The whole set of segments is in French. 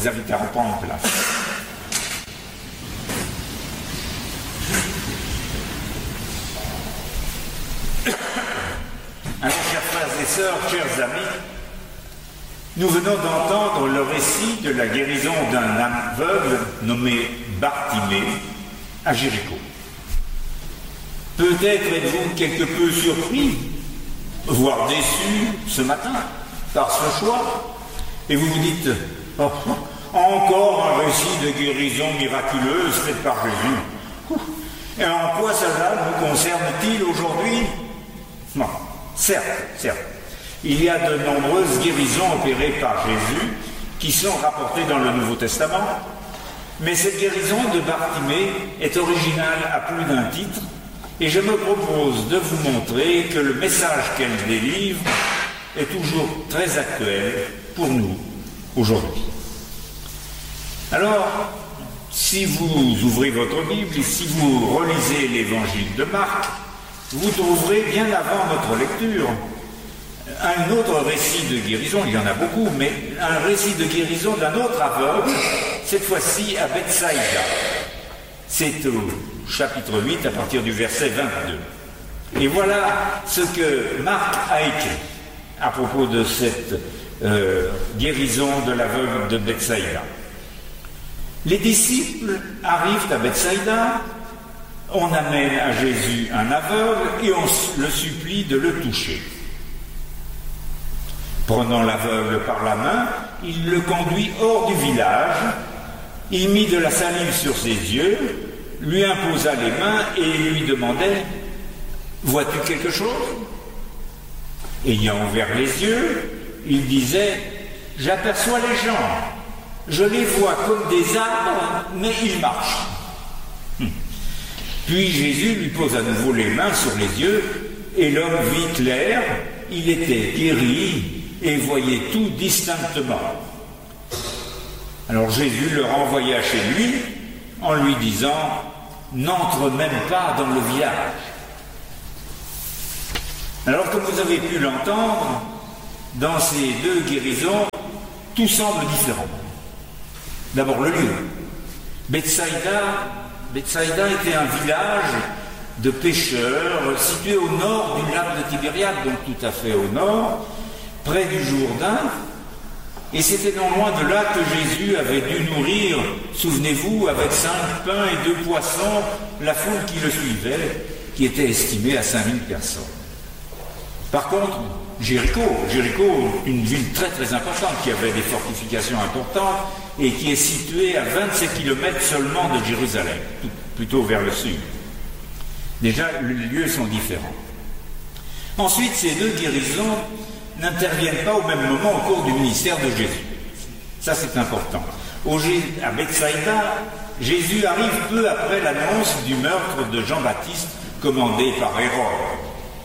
vous invite à reprendre place. Alors, chers frères et sœurs, chers amis, nous venons d'entendre le récit de la guérison d'un aveugle nommé Bartimée à Jéricho. Peut-être êtes-vous quelque peu surpris, voire déçu ce matin par ce choix, et vous vous dites oh, encore un récit de guérison miraculeuse faite par Jésus. Et en quoi cela nous concerne-t-il aujourd'hui? Non, certes. Il y a de nombreuses guérisons opérées par Jésus qui sont rapportées dans le Nouveau Testament, mais cette guérison de Bartimée est originale à plus d'un titre, et je me propose de vous montrer que le message qu'elle délivre est toujours très actuel pour nous aujourd'hui. Alors, si vous ouvrez votre Bible et si vous relisez l'évangile de Marc, vous trouverez bien avant notre lecture un autre récit de guérison, il y en a beaucoup, mais un récit de guérison d'un autre aveugle, cette fois-ci à Bethsaïda. C'est au chapitre 8 à partir du verset 22. Et voilà ce que Marc a écrit à propos de cette guérison de l'aveugle de Bethsaïda. Les disciples arrivent à Bethsaïda, on amène à Jésus un aveugle et on le supplie de le toucher. Prenant l'aveugle par la main, il le conduit hors du village, il mit de la salive sur ses yeux, lui imposa les mains et lui demandait « Vois-tu quelque chose ?» Ayant ouvert les yeux, il disait « J'aperçois les gens, je les vois comme des arbres, mais ils marchent. » Puis Jésus lui pose à nouveau les mains sur les yeux, et l'homme vit clair, il était guéri et voyait tout distinctement. Alors Jésus le renvoya chez lui en lui disant « N'entre même pas dans le village. » Alors comme vous avez pu l'entendre, dans ces deux guérisons, tout semble différent. D'abord le lieu. Bethsaïda était un village de pêcheurs situé au nord du lac de Tibériade, donc tout à fait au nord, près du Jourdain, et c'était non loin de là que Jésus avait dû nourrir, souvenez-vous, avec 5 pains et 2 poissons, la foule qui le suivait, qui était estimée à 5000 personnes. Par contre, Jéricho, une ville très très importante, qui avait des fortifications importantes, et qui est située à 27 km seulement de Jérusalem, plutôt vers le sud. Déjà, les lieux sont différents. Ensuite, ces deux guérisons n'interviennent pas au même moment au cours du ministère de Jésus. Ça, c'est important. À Bethsaïda, Jésus arrive peu après l'annonce du meurtre de Jean-Baptiste commandé par Hérode.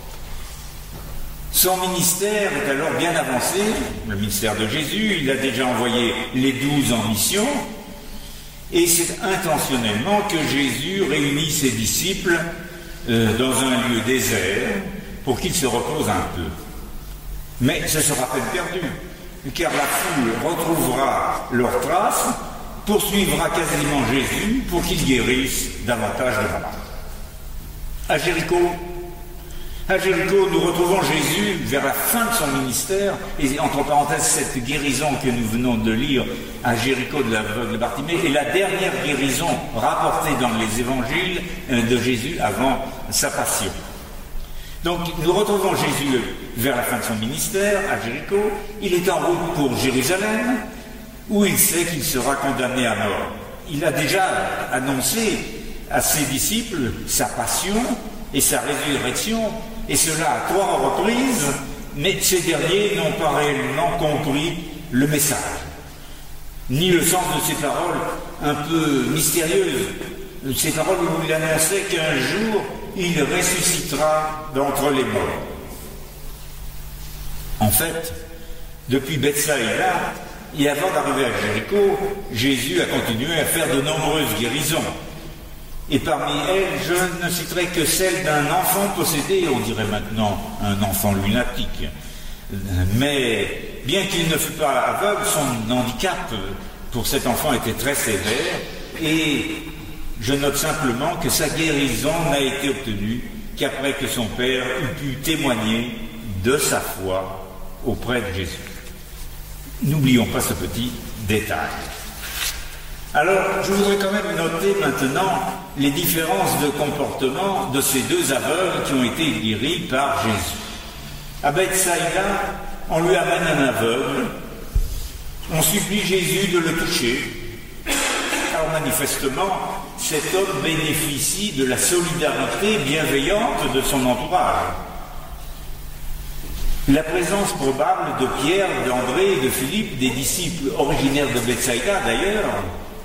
Son ministère est alors bien avancé, le ministère de Jésus, il a déjà envoyé les 12 en mission, et c'est intentionnellement que Jésus réunit ses disciples dans un lieu désert pour qu'ils se reposent un peu. Mais ce sera peine perdue, car la foule retrouvera leurs traces, poursuivra quasiment Jésus pour qu'il guérisse davantage de malades. À Jéricho, nous retrouvons Jésus vers la fin de son ministère, et entre parenthèses, cette guérison que nous venons de lire à Jéricho de l'aveugle Bartimée est la dernière guérison rapportée dans les évangiles de Jésus avant sa passion. Donc nous retrouvons Jésus vers la fin de son ministère à Jéricho, il est en route pour Jérusalem, où il sait qu'il sera condamné à mort. Il a déjà annoncé à ses disciples sa passion et sa résurrection, et cela à 3 reprises, mais ces derniers n'ont pas réellement compris le message, ni le sens de ces paroles un peu mystérieuses, ces paroles où il annonçait qu'un jour il ressuscitera d'entre les morts. En fait, depuis Bethsaïda, et avant d'arriver à Jéricho, Jésus a continué à faire de nombreuses guérisons. Et parmi elles, je ne citerai que celle d'un enfant possédé, on dirait maintenant un enfant lunatique. Mais bien qu'il ne fût pas aveugle, son handicap pour cet enfant était très sévère, et je note simplement que sa guérison n'a été obtenue qu'après que son père eut pu témoigner de sa foi auprès de Jésus. N'oublions pas ce petit détail. Alors, je voudrais quand même noter maintenant les différences de comportement de ces deux aveugles qui ont été guéris par Jésus. À Bethsaïda, on lui amène un aveugle, on supplie Jésus de le toucher. Alors manifestement, cet homme bénéficie de la solidarité bienveillante de son entourage. La présence probable de Pierre, d'André et de Philippe, des disciples originaires de Bethsaïda d'ailleurs,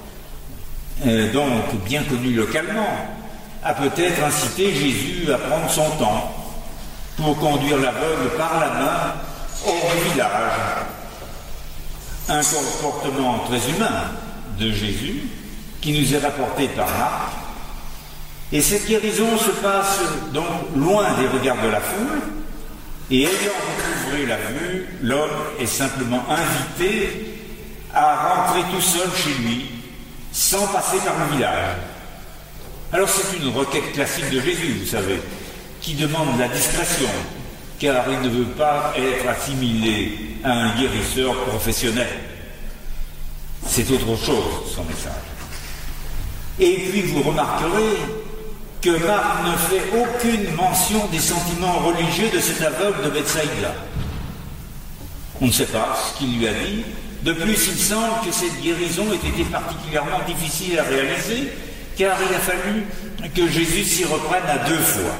donc bien connus localement, a peut-être incité Jésus à prendre son temps pour conduire l'aveugle par la main hors du village. Un comportement très humain de Jésus qui nous est rapporté par Marc. Et cette guérison se passe donc loin des regards de la foule, et ayant recouvré la vue, l'homme est simplement invité à rentrer tout seul chez lui, sans passer par le village. Alors c'est une requête classique de Jésus, vous savez, qui demande la discrétion, car il ne veut pas être assimilé à un guérisseur professionnel. C'est autre chose, son message. Et puis vous remarquerez que Marc ne fait aucune mention des sentiments religieux de cet aveugle de Bethsaïda. On ne sait pas ce qu'il lui a dit. De plus, il semble que cette guérison ait été particulièrement difficile à réaliser, car il a fallu que Jésus s'y reprenne à 2 fois.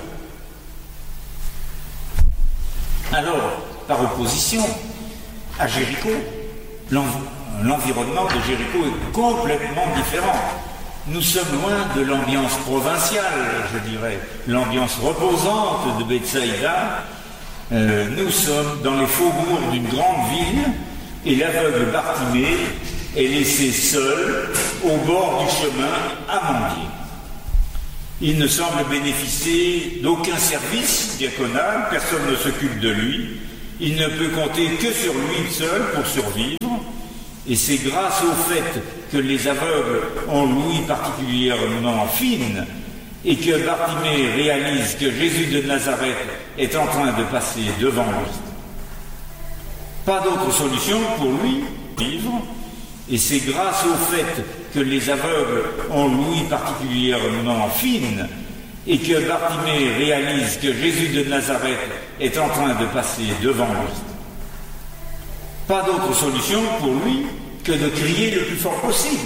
Alors, par opposition à Jéricho, l'environnement de Jéricho est complètement différent. Nous sommes loin de l'ambiance provinciale, je dirais, l'ambiance reposante de Bethsaïda. Nous sommes dans les faubourgs d'une grande ville, et l'aveugle Bartimée est laissé seul au bord du chemin à mendier. Il ne semble bénéficier d'aucun service diaconal, personne ne s'occupe de lui, il ne peut compter que sur lui seul pour survivre, et c'est grâce au fait que les aveugles ont l'ouïe particulièrement fine et que Bartimée réalise que Jésus de Nazareth est en train de passer devant lui. Pas d'autre solution pour lui vivre, et c'est grâce au fait que les aveugles ont l'ouïe particulièrement fine et que Bartimée réalise que Jésus de Nazareth est en train de passer devant lui. Pas d'autre solution pour lui que de crier le plus fort possible.